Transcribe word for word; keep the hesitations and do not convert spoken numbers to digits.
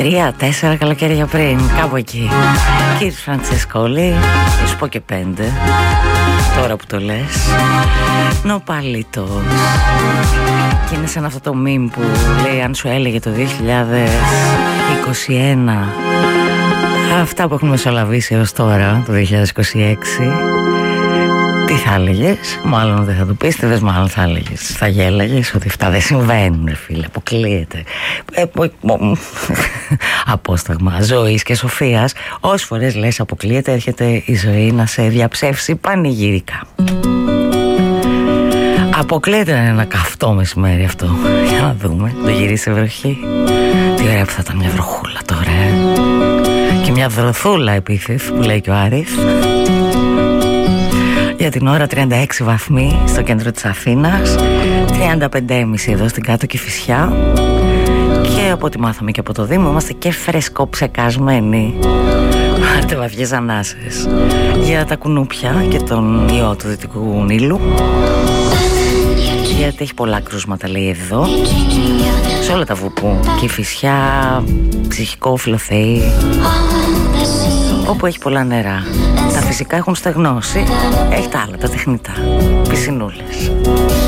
Τρία, τέσσερα καλοκαίρια πριν, κάπου εκεί. Κύριε Φραντσεσκόλη, θα σου πω και πέντε, τώρα που το λες. Νοπαλίτος. Και είναι σαν αυτό το meme που λέει, αν σου έλεγε το δύο χιλιάδες είκοσι ένα αυτά που έχουν μεσολαβήσει έως τώρα, το δύο χιλιάδες είκοσι έξι, τι θα έλεγες? Μάλλον δεν θα το πίστευες, μάλλον θα έλεγες, θα γέλαγες ότι αυτά δεν συμβαίνουν, ρε φίλε, αποκλείεται. ε, Απόσταγμα ζωής και σοφίας. Όσες φορές λες αποκλείεται, έρχεται η ζωή να σε διαψεύσει πανηγυρικά. Αποκλείεται να είναι ένα καυτό μεσημέρι αυτό. Για να δούμε, το γυρίσει σε βροχή. Τι ωραία που θα ήταν μια βροχούλα τώρα, ε? Και μια δροθούλα επίθεση που λέει και ο Άρης. Για την ώρα τριάντα έξι βαθμοί στο κέντρο της Αθήνας, τριάντα πέντε κόμμα πέντε εδώ στην Κάτω Κηφισιά. Και από ό,τι μάθαμε και από το Δήμο, είμαστε και φρεσκοψεκασμένοι. Πάρτε βαθιές ανάσες για τα κουνούπια και τον ιό του Δυτικού Νείλου, γιατί έχει πολλά κρούσματα, λέει εδώ, σε όλα τα βουπού. Κηφισιά, Ψυχικό, Φιλοθεή, όπου έχει πολλά νερά. Τα φυσικά έχουν στεγνώσει, έχει τα άλλα, τα τεχνητά, πισινούλες.